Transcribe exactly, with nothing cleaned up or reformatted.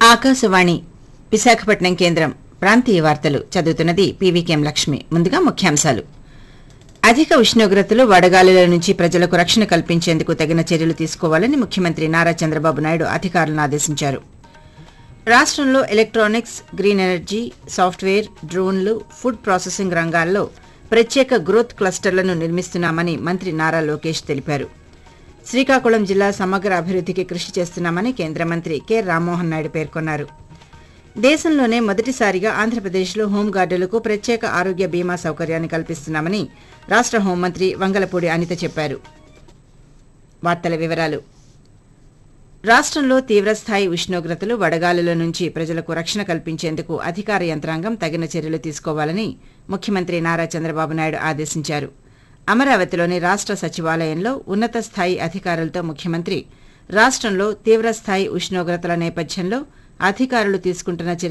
ఆకాశవాణి విశాఖపట్నం కేంద్రం ప్రాంతీయ వార్తలు చదువుతున్నది పీవీకేఎం లక్ష్మి. ముందుగా ముఖ్యాంశాలు. అధిక ఉష్ణోగ్రతలు వడగాలుల నుంచి ప్రజలకు రక్షణ కల్పించేందుకు తగిన చర్యలు తీసుకోవాలని ముఖ్యమంత్రి నారా చంద్రబాబు నాయుడు అధికారులను ఆదేశించారు. రాష్టంలో ఎలక్ట్రానిక్స్, గ్రీన్ ఎనర్జీ, సాఫ్ట్వేర్, డ్రోన్లు, ఫుడ్ ప్రాసెసింగ్ రంగాల్లో ప్రత్యేక గ్రోత్ క్లస్టర్లను నిర్మిస్తున్నామని మంత్రి నారా లోకేష్ తెలిపారు. శ్రీకాకుళం జిల్లా సమగ్ర అభివృద్ధికి కృషి చేస్తున్నామని కేంద్ర మంత్రి కె రామ్మోహన్ నాయుడు పేర్కొన్నారు. దేశంలోనే మొదటిసారిగా ఆంధ్రప్రదేశ్లో హోంగార్డులకు ప్రత్యేక ఆరోగ్య బీమా సౌకర్యాన్ని కల్పిస్తున్నామని రాష్ట హోంమంత్రి వంగలపూడి అనిత చెప్పారు. వార్తల వివరాలు. రాష్టంలో తీవ్రస్థాయి ఉష్ణోగ్రతలు, వడగాలుల నుంచి ప్రజలకు రక్షణ కల్పించేందుకు అధికార యంత్రాంగం తగిన చర్యలు తీసుకోవాలని ముఖ్యమంత్రి నారా చంద్రబాబు నాయుడు ఆదేశించారు. అమరావతిలోని రాష్ట సచివాలయంలో ఉన్నత స్థాయి అధికారులతో ముఖ్యమంత్రి రాష్టంలో తీవ్రస్థాయి ఉష్ణోగ్రతల నేపథ్యంలో అధికారులు తీసుకుంటున్న చర్యలు